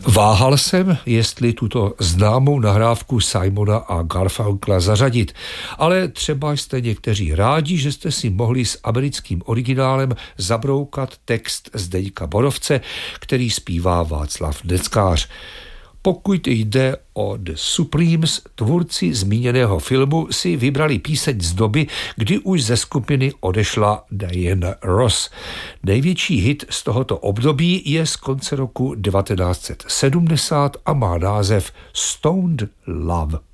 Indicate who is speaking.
Speaker 1: Váhal jsem, jestli tuto známou nahrávku Simona a Garfunkla zařadit, ale třeba jste někteří rádi, že jste si mohli s americkým originálem zabroukat text Zdeňka Borovce, který zpívá Václav Neckář. Pokud jde o The Supremes, tvůrci zmíněného filmu si vybrali píseň z doby, kdy už ze skupiny odešla Diana Ross. Největší hit z tohoto období je z konce roku 1970 a má název Stoned Love.